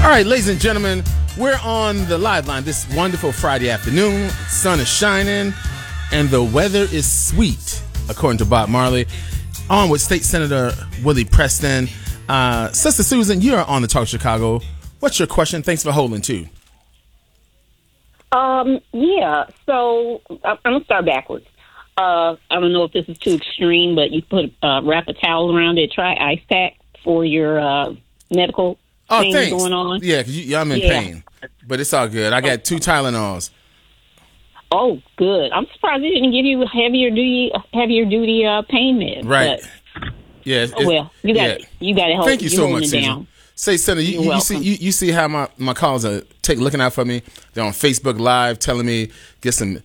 All right, ladies and gentlemen, we're on the live line this wonderful Friday afternoon. Sun is shining, and the weather is sweet, according to Bob Marley. On with State Senator Willie Preston. Sister Susan, you are on the Talk Chicago. What's your question? Thanks for holding, too. Yeah, so I'm going to start backwards. I don't know if this is too extreme, but you put wrap a towel around it. Try ice pack for your medical thing going on. Yeah, because I'm in pain, but it's all good. I got 2 Tylenols. Oh, good. I'm surprised they didn't give you heavier duty pain meds. Right. You got to help. Thank you so much, Susan. Down. Say, Senator, you see how my callers are looking out for me. They're on Facebook Live telling me get some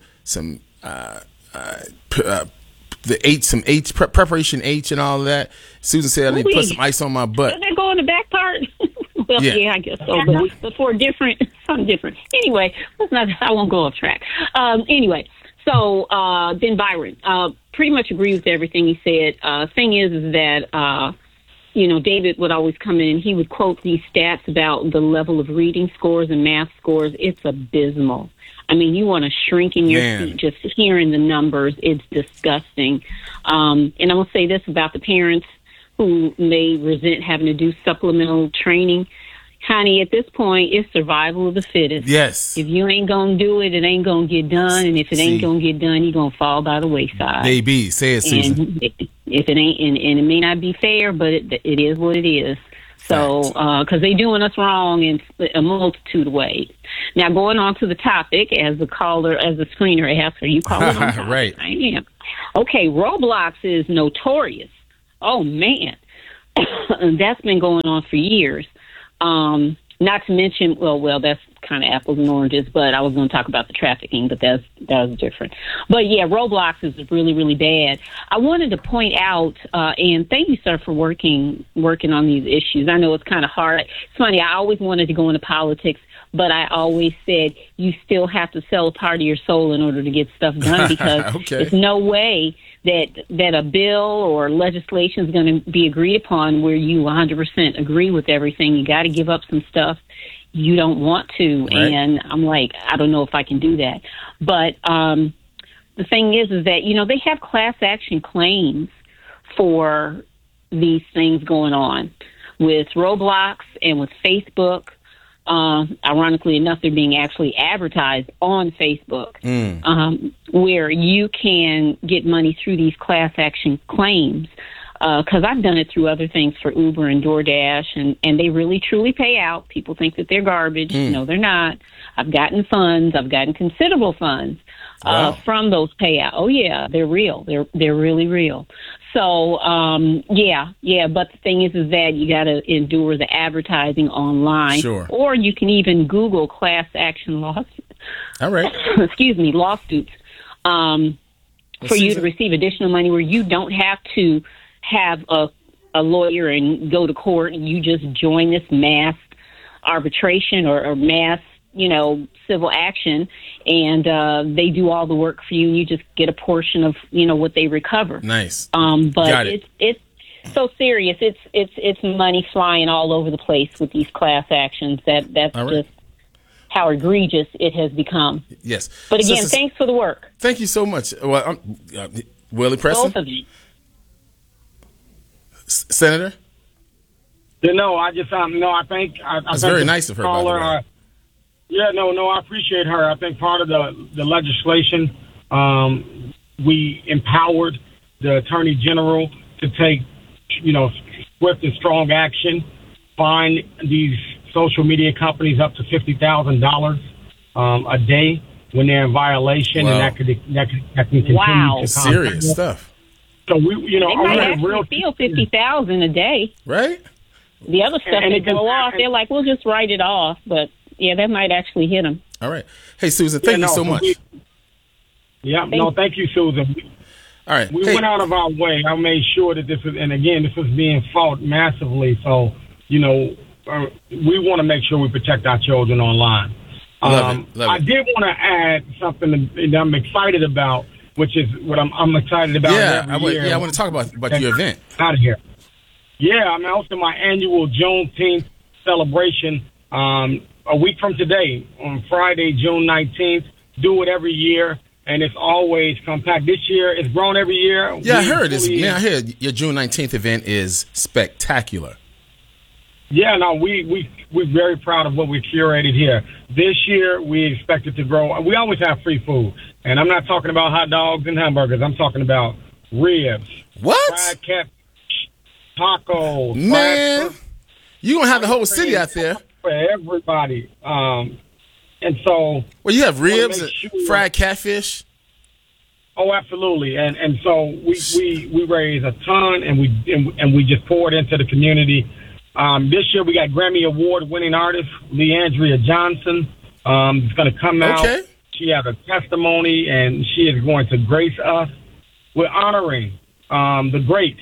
preparation H and all of that. Susan said I need to put some ice on my butt. Does that go in the back part? Well, yeah, I guess so. But for something different. Anyway, I won't go off track. Anyway, so Ben Byron pretty much agree with everything he said. Thing is that David would always come in and he would quote these stats about the level of reading scores and math scores. It's abysmal. I mean, you want to shrink in your seat just hearing the numbers. It's disgusting. And I'm going to say this about the parents who may resent having to do supplemental training. Honey, at this point, it's survival of the fittest. Yes. If you ain't going to do it, it ain't going to get done. And if it ain't going to get done, you're going to fall by the wayside. Baby, say it, Susan. And if it ain't, and it may not be fair, but it is what it is. So, because they're doing us wrong in a multitude of ways. Now, going on to the topic, as the screener asked, are you calling on topic? Right. I am. Okay, Roblox is notorious. Oh, man. That's been going on for years. Not to mention, well, that's kind of apples and oranges, but I was going to talk about the trafficking, but that was different. But yeah, Roblox is really, really bad. I wanted to point out, and thank you, sir, for working on these issues. I know it's kind of hard. It's funny, I always wanted to go into politics, but I always said you still have to sell a part of your soul in order to get stuff done, because there's no way that a bill or legislation is going to be agreed upon where you 100% agree with everything. You got to give up some stuff you don't want to. Right. And I'm like, I don't know if I can do that. But the thing is that, they have class action claims for these things going on with Roblox and with Facebook. Ironically enough, they're being actually advertised on Facebook, where you can get money through these class action claims. Because I've done it through other things for Uber and DoorDash, and they really truly pay out. People think that they're garbage. No, they're not. I've gotten funds. I've gotten considerable funds from those payouts. Oh yeah, they're real. They're really real. So yeah. But the thing is that you got to endure the advertising online, or you can even Google class action lawsuits. All right. Excuse me, lawsuits for you to receive additional money, where you don't have to have a lawyer and go to court, and you just join this mass arbitration or mass, civil action, and they do all the work for you, and you just get a portion of, what they recover. Nice. But it's so serious. It's money flying all over the place with these class actions. That's just how egregious it has become. Yes. But again, thanks for the work. Thank you so much. Well, Willie Preston? Both of you. Senator? I think that's very nice of her, by the way. I appreciate her. I think part of the legislation, we empowered the Attorney General to take, swift and strong action, fine these social media companies up to $50,000 a day when they're in violation, and that can continue to come. Serious stuff. So they might actually feel $50,000 a day, right? The other stuff they go off, they're like, we'll just write it off. But yeah, that might actually hit them. All right. Hey, Susan, thank you so much. Thank you, Susan. All right. We went out of our way. I made sure that this was being fought massively. So we want to make sure we protect our children online. Love it. I did want to add something that I'm excited about, which is what I'm excited about. I want to talk about your event. Out of here. Yeah, I'm hosting my annual Juneteenth celebration a week from today, on Friday, June 19th. Do it every year, and it's always compact. This year, it's grown every year. Yeah, I heard this. Man, I heard your June 19th event is spectacular. Yeah, no, we're very proud of what we curated here. This year, we expect it to grow. We always have free food, and I'm not talking about hot dogs and hamburgers. I'm talking about ribs, what? fried catfish, tacos. Man, you're going to have the whole city out there. For everybody. And so... Well, you have ribs and fried catfish? Oh, absolutely. And so we raise a ton, and we just pour it into the community. This year we got Grammy Award winning artist Leandria Johnson. Is going to come out. Okay. She has a testimony, and she is going to grace us. We're honoring the great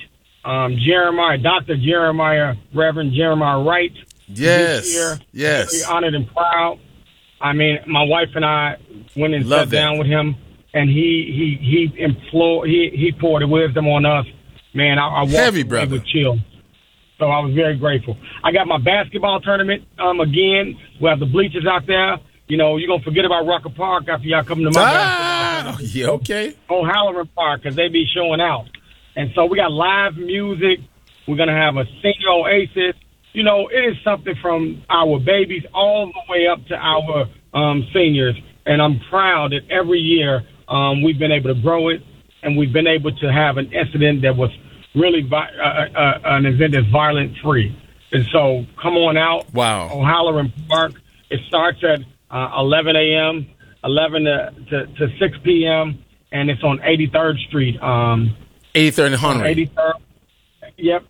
Dr. Jeremiah, Reverend Jeremiah Wright. Yes. This year, yes. Very honored and proud. I mean, my wife and I went and sat down with him, and he poured wisdom on us. Man, I walked heavy, away brother. with chill. So I was very grateful. I got my basketball tournament again. We have the bleachers out there. You know, you're going to forget about Rucker Park after y'all come to my basketball. Yeah, okay. On Halloran Park, because they be showing out. And so we got live music. We're going to have a senior oasis. You know, it is something from our babies all the way up to our seniors. And I'm proud that every year we've been able to grow it, and we've been able to have an incident that was really an event that's violent-free. And so come on out. Wow. On Halloran Park. It starts at 11 a.m., 11 to 6 p.m., and it's on 83rd Street. 83rd and Honorary. 83rd. Yep,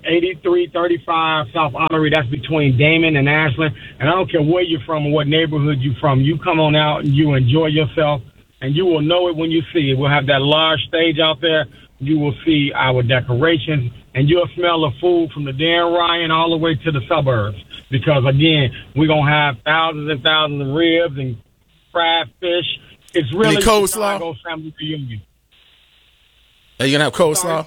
8335 South Honorary. That's between Damon and Ashland. And I don't care where you're from or what neighborhood you're from. You come on out and you enjoy yourself, and you will know it when you see it. We'll have that large stage out there. You will see our decorations, and you'll smell the food from the Dan Ryan all the way to the suburbs. Because, again, we're going to have thousands and thousands of ribs and fried fish. It's really any coleslaw? Chicago family reunion. Are you going to have coleslaw?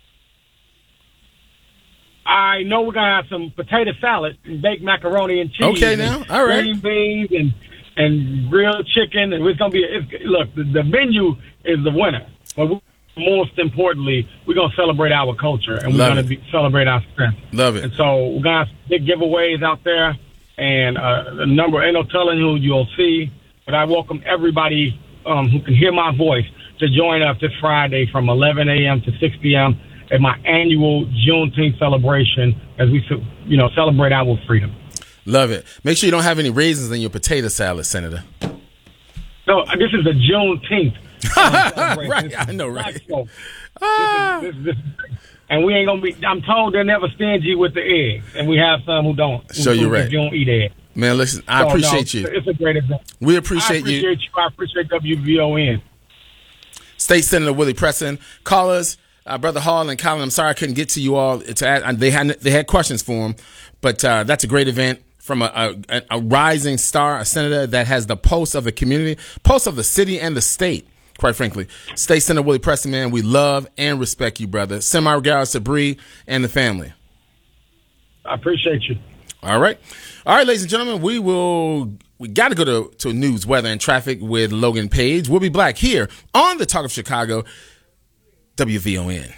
I know we're going to have some potato salad and baked macaroni and cheese. Okay, now. All right. Green beans and grilled chicken. And it's going to be, look, the menu is the winner. But most importantly, we're going to celebrate our culture, and we're going to celebrate our strength. Love it. And so we're going to have big giveaways out there, and a number, ain't no telling who you'll see. But I welcome everybody who can hear my voice to join us this Friday from 11 a.m. to 6 p.m. at my annual Juneteenth celebration as we, celebrate our freedom. Love it. Make sure you don't have any raisins in your potato salad, Senator. No, this is the Juneteenth. Right, I know, right? This, and we ain't gonna be. I'm told they're never stingy with the eggs, and we have some who don't. So you're right. You don't eat eggs. Man, listen, I appreciate you. It's a great event. We appreciate you. I appreciate WVON. State Senator Willie Preston, callers, Brother Hall and Colin. I'm sorry I couldn't get to you all. They had questions for him, but that's a great event. From a rising star, a senator that has the pulse of the community, pulse of the city and the state, quite frankly. State Senator Willie Preston, man, we love and respect you, brother. Send my regards to Bree and the family. I appreciate you. All right, ladies and gentlemen, we got to go to news, weather, and traffic with Logan Page. We'll be back here on the Talk of Chicago, WVON.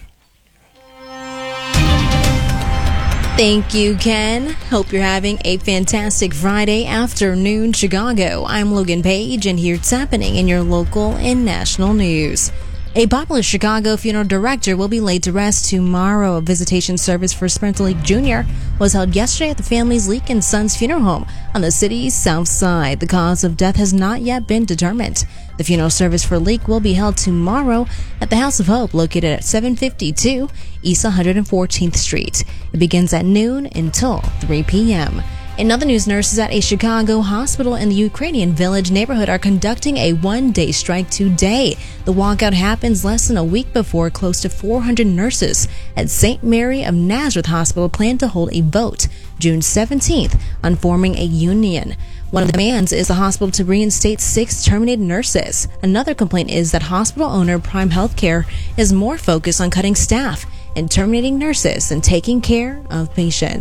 Thank you, Ken. Hope you're having a fantastic Friday afternoon, Chicago. I'm Logan Page, and here's what's happening in your local and national news. A popular Chicago funeral director will be laid to rest tomorrow. A visitation service for Spencer Leak Jr. was held yesterday at the family's Leak & Sons funeral home on the city's south side. The cause of death has not yet been determined. The funeral service for Leak will be held tomorrow at the House of Hope, located at 752 East 114th Street. It begins at noon until 3 p.m. In other news, nurses at a Chicago hospital in the Ukrainian Village neighborhood are conducting a one-day strike today. The walkout happens less than a week before close to 400 nurses at St. Mary of Nazareth Hospital plan to hold a vote June 17th on forming a union. One of the demands is the hospital to reinstate 6 terminated nurses. Another complaint is that hospital owner Prime Healthcare is more focused on cutting staff and terminating nurses than taking care of patients.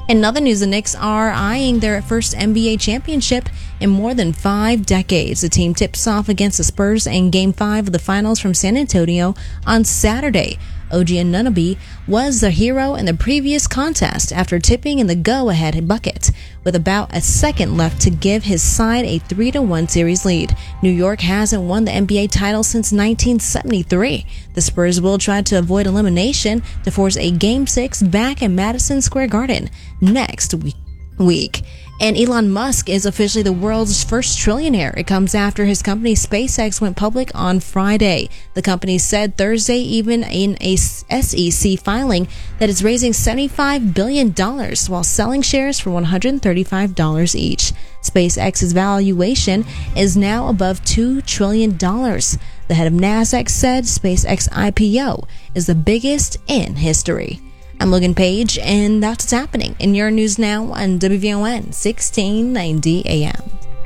In other news, the Knicks are eyeing their first NBA championship in more than 5 decades. The team tips off against the Spurs in Game 5 of the Finals from San Antonio on Saturday. OG Anunoby was the hero in the previous contest after tipping in the go-ahead bucket, with about a second left to give his side a 3-1 series lead. New York hasn't won the NBA title since 1973. The Spurs will try to avoid elimination to force a Game 6 back at Madison Square Garden next week. And Elon Musk is officially the world's first trillionaire. It comes after his company SpaceX went public on Friday. The company said Thursday, even in a SEC filing, that it's raising $75 billion while selling shares for $135 each. SpaceX's valuation is now above $2 trillion. The head of NASDAQ said SpaceX IPO is the biggest in history. I'm Logan Page, and that's what's happening in your news now on WVON 1690 AM.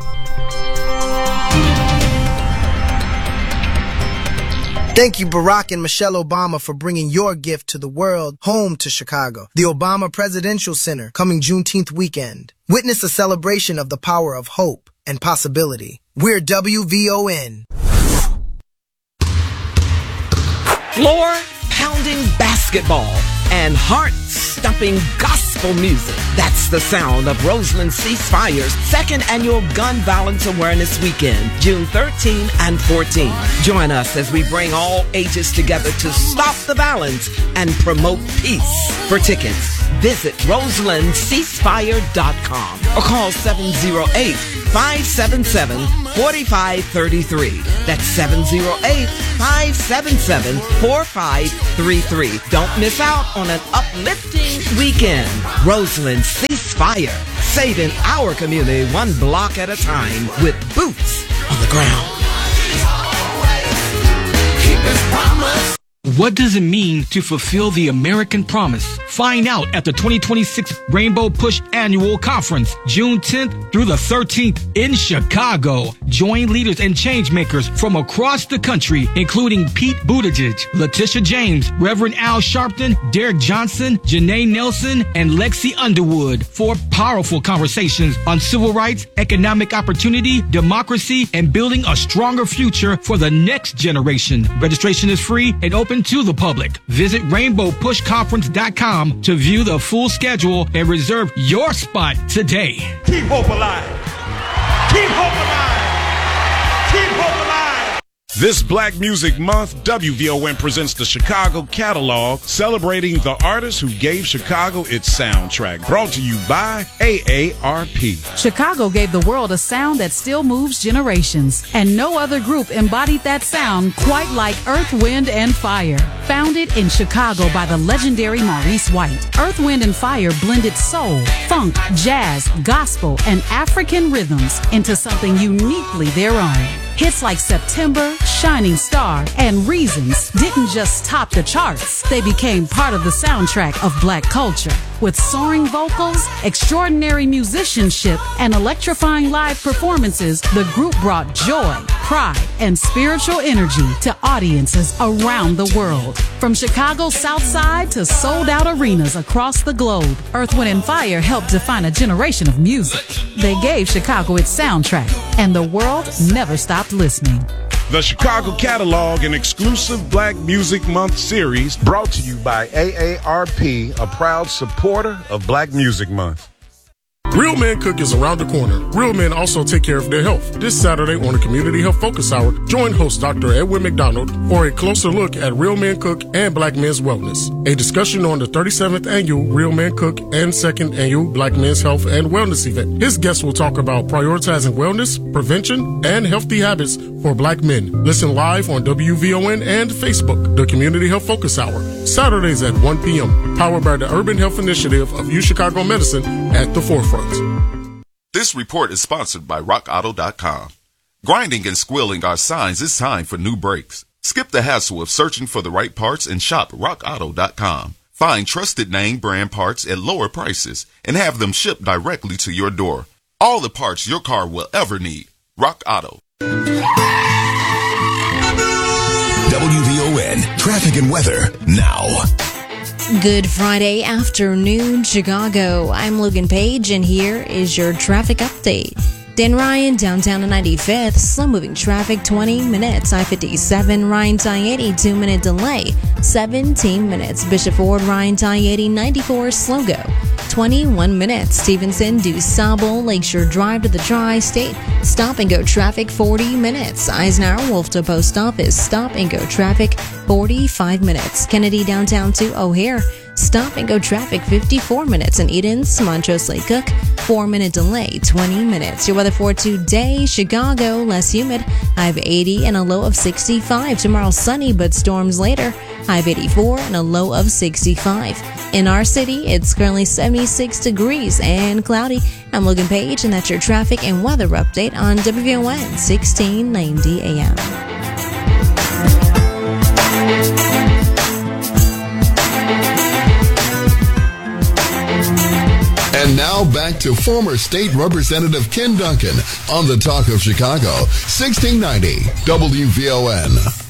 Thank you, Barack and Michelle Obama, for bringing your gift to the world home to Chicago. The Obama Presidential Center, coming Juneteenth weekend. Witness a celebration of the power of hope and possibility. We're WVON. Floor-pounding basketball and heart-stomping gospel music. That's the sound of Roseland Ceasefire's second annual Gun Violence Awareness Weekend, June 13 and 14. Join us as we bring all ages together to stop the violence and promote peace. For tickets, visit RoselandCeasefire.com or call 708-577-4533. That's 708-577-4533. Don't miss out on an uplifting weekend. Roseland Ceasefire, saving our community one block at a time with boots on the ground. Keep his promise. What does it mean to fulfill the American promise? Find out at the 2026 Rainbow Push Annual Conference, June 10th through the 13th in Chicago. Join leaders and change makers from across the country, including Pete Buttigieg, Letitia James, Reverend Al Sharpton, Derek Johnson, Janae Nelson, and Lexi Underwood for powerful conversations on civil rights, economic opportunity, democracy, and building a stronger future for the next generation. Registration is free and open to the public. Visit RainbowPushConference.com to view the full schedule and reserve your spot today. Keep hope alive. Keep hope alive. Keep hope alive. This Black Music Month, WVON presents the Chicago Catalog, celebrating the artists who gave Chicago its soundtrack. Brought to you by AARP. Chicago gave the world a sound that still moves generations, and no other group embodied that sound quite like Earth, Wind, and Fire. Founded in Chicago by the legendary Maurice White, Earth, Wind, and Fire blended soul, funk, jazz, gospel, and African rhythms into something uniquely their own. Hits like September, Shining Star, and Reasons didn't just top the charts. They became part of the soundtrack of Black culture. With soaring vocals, extraordinary musicianship, and electrifying live performances, the group brought joy, pride, and spiritual energy to audiences around the world. From Chicago's South Side to sold-out arenas across the globe, Earth, Wind, and Fire helped define a generation of music. They gave Chicago its soundtrack, and the world never stopped listening. The Chicago Catalog, an exclusive Black Music Month series brought to you by AARP, a proud supporter of Black Music Month. Real Men Cook is around the corner. Real men also take care of their health. This Saturday on the Community Health Focus Hour, join host Dr. Edwin McDonald for a closer look at Real Men Cook and Black men's wellness. A discussion on the 37th annual Real Men Cook and 2nd annual Black men's health and wellness event. His guests will talk about prioritizing wellness, prevention, and healthy habits for Black men. Listen live on WVON and Facebook, the Community Health Focus Hour, Saturdays at 1 p.m. Powered by the Urban Health Initiative of UChicago Medicine at the forefront. This report is sponsored by RockAuto.com. Grinding and squealing are signs it's time for new brakes. Skip the hassle of searching for the right parts and shop RockAuto.com. Find trusted name brand parts at lower prices and have them shipped directly to your door. All the parts your car will ever need. Rock Auto. WVON traffic and weather now. Good Friday afternoon, Chicago. I'm Logan Page, and here is your traffic update. Dan Ryan, downtown to 95th, slow-moving traffic, 20 minutes. I-57, Ryan to I-80, 2-minute delay, 17 minutes. Bishop Ford, Ryan to I-80, 94, slow go, 21 minutes. Stevenson, DuSable, Lakeshore Drive to the Tri-State, stop-and-go traffic, 40 minutes. Eisenhower, Wolf to Post Office, stop-and-go traffic, 45 minutes. Kennedy, downtown to O'Hare, stop-and-go traffic, 54 minutes. And Edens, Montrose Lake Cook, 4-minute delay, 20 minutes. Your weather for today: Chicago, less humid, high of 80 and a low of 65. Tomorrow, sunny but storms later, high of 84 and a low of 65. In our city, it's currently 76 degrees and cloudy. I'm Logan Page, and that's your traffic and weather update on WVON 1690 AM. And now back to former State Representative Ken Duncan on the Talk of Chicago, 1690 WVON.